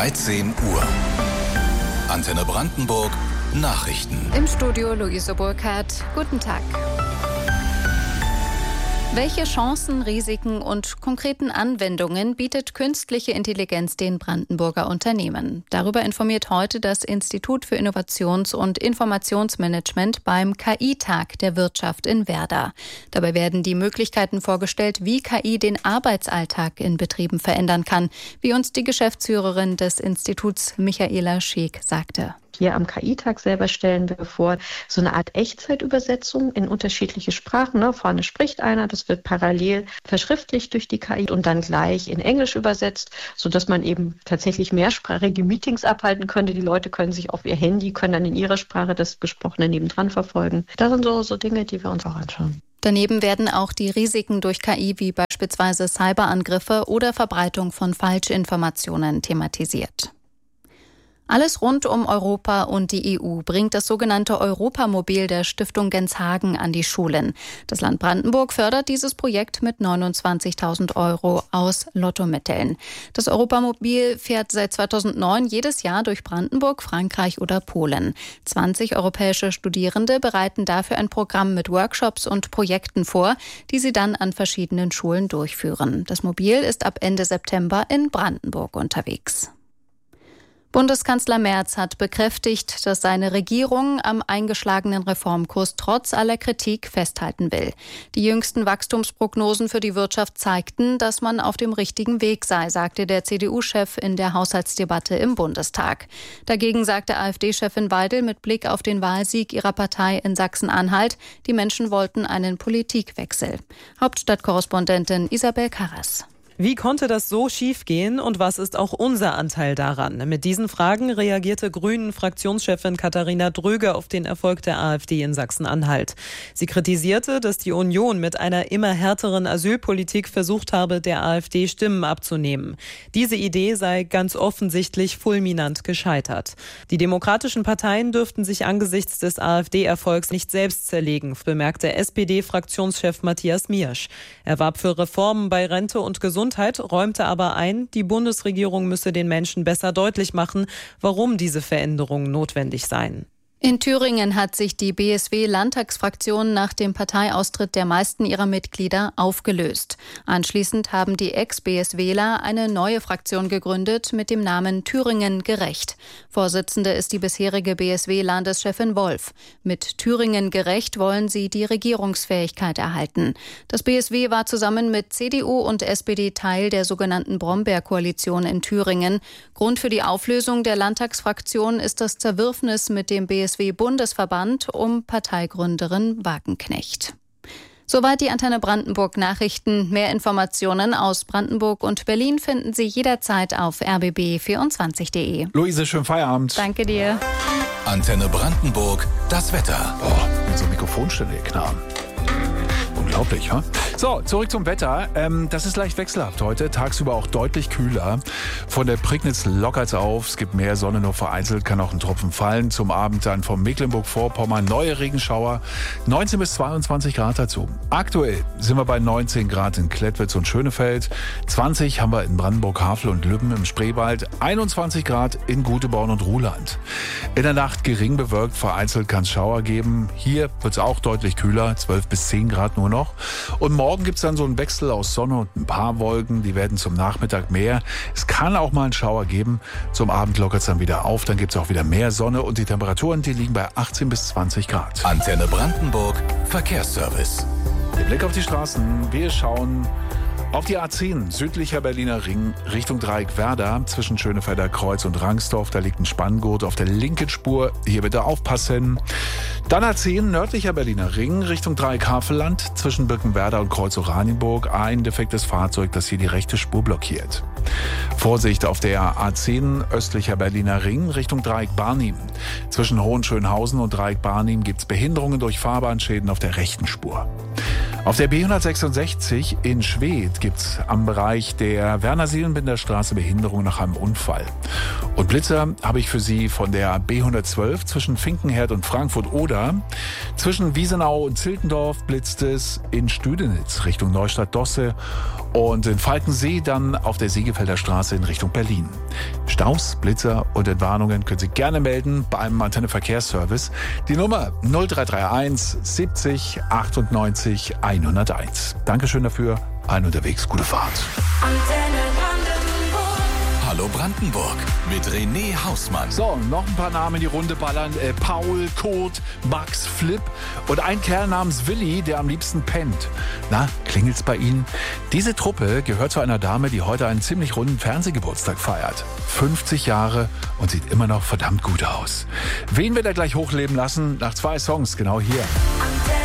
13 Uhr. Antenne Brandenburg, Nachrichten. Im Studio Luise Burkhardt. Guten Tag. Welche Chancen, Risiken und konkreten Anwendungen bietet künstliche Intelligenz den Brandenburger Unternehmen? Darüber informiert heute das Institut für Innovations- und Informationsmanagement beim KI-Tag der Wirtschaft in Werder. Dabei werden die Möglichkeiten vorgestellt, wie KI den Arbeitsalltag in Betrieben verändern kann, wie uns die Geschäftsführerin des Instituts Michaela Scheek sagte. Hier am KI-Tag selber stellen wir vor, so eine Art Echtzeitübersetzung in unterschiedliche Sprachen. Vorne spricht einer, das wird parallel verschriftlicht durch die KI und dann gleich in Englisch übersetzt, sodass man eben tatsächlich mehrsprachige Meetings abhalten könnte. Die Leute können sich auf ihr Handy, können dann in ihrer Sprache das Gesprochene nebendran verfolgen. Das sind so Dinge, die wir uns auch anschauen. Daneben werden auch die Risiken durch KI wie beispielsweise Cyberangriffe oder Verbreitung von Falschinformationen thematisiert. Alles rund um Europa und die EU bringt das sogenannte Europamobil der Stiftung Genshagen an die Schulen. Das Land Brandenburg fördert dieses Projekt mit 29.000 € aus Lottomitteln. Das Europamobil fährt seit 2009 jedes Jahr durch Brandenburg, Frankreich oder Polen. 20 europäische Studierende bereiten dafür ein Programm mit Workshops und Projekten vor, die sie dann an verschiedenen Schulen durchführen. Das Mobil ist ab Ende September in Brandenburg unterwegs. Bundeskanzler Merz hat bekräftigt, dass seine Regierung am eingeschlagenen Reformkurs trotz aller Kritik festhalten will. Die jüngsten Wachstumsprognosen für die Wirtschaft zeigten, dass man auf dem richtigen Weg sei, sagte der CDU-Chef in der Haushaltsdebatte im Bundestag. Dagegen sagte AfD-Chefin Weidel mit Blick auf den Wahlsieg ihrer Partei in Sachsen-Anhalt, die Menschen wollten einen Politikwechsel. Hauptstadtkorrespondentin Isabel Karras. Wie konnte das so schiefgehen und was ist auch unser Anteil daran? Mit diesen Fragen reagierte Grünen-Fraktionschefin Katharina Dröge auf den Erfolg der AfD in Sachsen-Anhalt. Sie kritisierte, dass die Union mit einer immer härteren Asylpolitik versucht habe, der AfD Stimmen abzunehmen. Diese Idee sei ganz offensichtlich fulminant gescheitert. Die demokratischen Parteien dürften sich angesichts des AfD-Erfolgs nicht selbst zerlegen, bemerkte SPD-Fraktionschef Matthias Miersch. Er warb für Reformen bei Rente und Gesundheit, räumte aber ein, die Bundesregierung müsse den Menschen besser deutlich machen, warum diese Veränderungen notwendig seien. In Thüringen hat sich die BSW-Landtagsfraktion nach dem Parteiaustritt der meisten ihrer Mitglieder aufgelöst. Anschließend haben die Ex-BSWler eine neue Fraktion gegründet mit dem Namen Thüringen gerecht. Vorsitzende ist die bisherige BSW-Landeschefin Wolf. Mit Thüringen gerecht wollen sie die Regierungsfähigkeit erhalten. Das BSW war zusammen mit CDU und SPD Teil der sogenannten Brombeer-Koalition in Thüringen. Grund für die Auflösung der Landtagsfraktion ist das Zerwürfnis mit dem BSW-Bundesverband um Parteigründerin Wagenknecht. Soweit die Antenne Brandenburg Nachrichten. Mehr Informationen aus Brandenburg und Berlin finden Sie jederzeit auf rbb24.de. Luise, schönen Feierabend. Danke dir. Antenne Brandenburg, das Wetter. Unser Mikrofonständer hier knarren. Unglaublich, ha? So, zurück zum Wetter. Das ist leicht wechselhaft heute. Tagsüber auch deutlich kühler. Von der Prignitz lockert's auf. Es gibt mehr Sonne, nur vereinzelt kann auch ein Tropfen fallen. Zum Abend dann vom Mecklenburg-Vorpommern neue Regenschauer. 19 bis 22 Grad dazu. Aktuell sind wir bei 19 Grad in Klettwitz und Schönefeld. 20 haben wir in Brandenburg, Havel und Lübben im Spreewald. 21 Grad in Guteborn und Ruhland. In der Nacht gering bewölkt. Vereinzelt kann es Schauer geben. Hier wird's auch deutlich kühler. 12 bis 10 Grad nur noch. Und morgen gibt es dann so einen Wechsel aus Sonne und ein paar Wolken. Die werden zum Nachmittag mehr. Es kann auch mal einen Schauer geben. Zum Abend lockert es dann wieder auf. Dann gibt es auch wieder mehr Sonne. Und die Temperaturen, die liegen bei 18 bis 20 Grad. Antenne Brandenburg, Verkehrsservice. Der Blick auf die Straßen. Wir schauen auf die A10, südlicher Berliner Ring, Richtung Dreieck Werder, zwischen Schönefelder Kreuz und Rangsdorf. Da liegt ein Spanngurt auf der linken Spur. Hier bitte aufpassen. Dann A10, nördlicher Berliner Ring, Richtung Dreieck Havelland, zwischen Birkenwerder und Kreuz Oranienburg. Ein defektes Fahrzeug, das hier die rechte Spur blockiert. Vorsicht auf der A10, östlicher Berliner Ring, Richtung Dreieck Barnim. Zwischen Hohenschönhausen und Dreieck Barnim gibt es Behinderungen durch Fahrbahnschäden auf der rechten Spur. Auf der B166 in Schwedt gibt es am Bereich der Werner-Seelenbinder-Straße Behinderung nach einem Unfall. Und Blitzer habe ich für Sie von der B112 zwischen Finkenherd und Frankfurt-Oder. Zwischen Wiesenau und Ziltendorf blitzt es in Stüdenitz Richtung Neustadt-Dosse. Und in Falkensee dann auf der Segefelder Straße in Richtung Berlin. Staus, Blitzer und Entwarnungen können Sie gerne melden bei einem Antenne Verkehrsservice. Die Nummer 0331 70 98 101. Dankeschön dafür. Ein unterwegs, gute Fahrt. Hallo Brandenburg mit René Hausmann. So, noch ein paar Namen in die Runde ballern. Paul, Kurt, Max, Flip und ein Kerl namens Willi, der am liebsten pennt. Na, klingelt's bei Ihnen? Diese Truppe gehört zu einer Dame, die heute einen ziemlich runden Fernsehgeburtstag feiert. 50 Jahre und sieht immer noch verdammt gut aus. Wen wir da gleich hochleben lassen? Nach 2 Songs, genau hier.